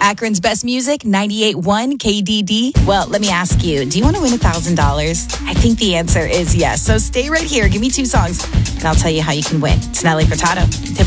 Akron's best music, 98.1 KDD. Well, let me ask you, do you want to win $1,000? I think the answer is yes. So stay right here. Give me 2 songs, and I'll tell you how you can win. It's Nelly Furtado.